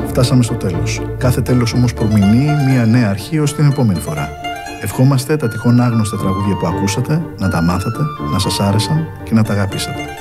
Φτάσαμε στο τέλος. Κάθε τέλος όμως προμηνύει μια νέα αρχή ως την επόμενη φορά. Ευχόμαστε τα τυχόν άγνωστα τραγούδια που ακούσατε να τα μάθατε, να σας άρεσαν και να τα αγαπήσατε.